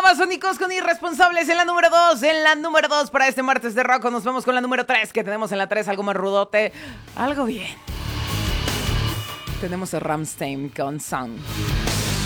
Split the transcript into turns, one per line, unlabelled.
Babasónicos con Irresponsables en la número 2. En la número 2 para este martes de rock. Nos vamos con la número 3, que tenemos en la 3 algo más rudote. Algo bien. Tenemos a Rammstein con Sound.